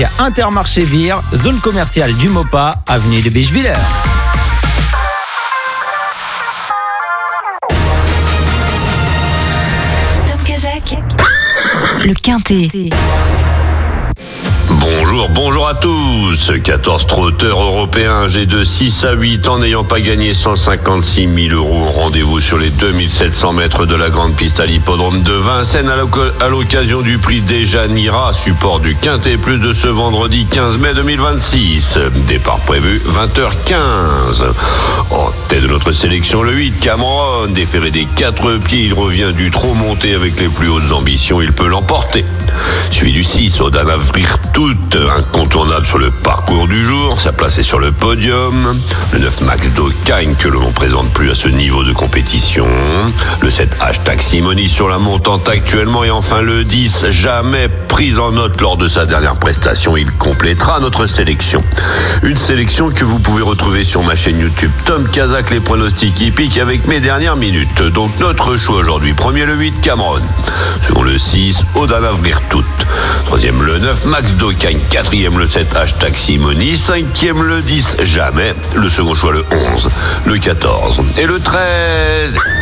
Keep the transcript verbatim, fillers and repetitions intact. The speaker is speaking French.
Intermarché Vire, zone commerciale du Maupas, avenue de Bichevillers. Tom Kazak, le Quintet. Bonjour, bonjour à tous. quatorze trotteurs européens âgés de six à huit ans n'ayant pas gagné cent cinquante-six mille euros. Rendez-vous sur les deux mille sept cents mètres de la grande piste à l'hippodrome de Vincennes à l'occasion du prix Dejanira, support du Quintet Plus de ce vendredi quinze mai deux mille vingt-six. Départ prévu vingt heures quinze. En tête de notre sélection, le huit, Cameron. Déféré des quatre pieds, il revient du trot monté avec les plus hautes ambitions. Il peut l'emporter. Suivi du six, Odana Virtut, incontournable sur le parcours du jour. Sa place est sur le podium. Le neuf, Max Docagne, que l'on ne présente plus à ce niveau de compétition. Le sept, Hashtag Simoni sur la montante actuellement. Et enfin le dix, jamais pris en note lors de sa dernière prestation. Il complétera notre sélection. Une sélection que vous pouvez retrouver sur ma chaîne YouTube Tom Kazak, les pronostics hippiques avec mes dernières minutes. Donc notre choix aujourd'hui. Premier le huit, Cameron. Second le six, Odana Virtut. Troisième le neuf, Max Docagne. Quatrième le sept, Hashtag Simoni. Cinquième le dix, jamais. Le second choix le onze, le quatorze et le treize.